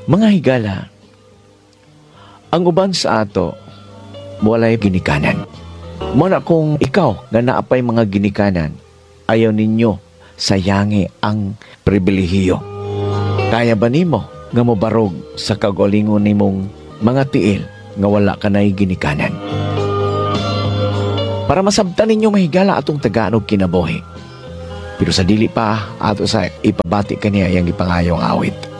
Mga higala, ang uban sa ato, walay ginikanan. Muna kung ikaw nga naapay mga ginikanan, ayaw ninyo sayangi ang pribilehiyo. Kaya ba nimo nga mobarog sa kagalingon nimong mga tiil nga wala ka na'y ginikanan? Para masabtan ninyo mahigala atong Tagalog kinabuhi. Pero sa dili pa, ato sa ipabati kaniya yung ipangayong awit.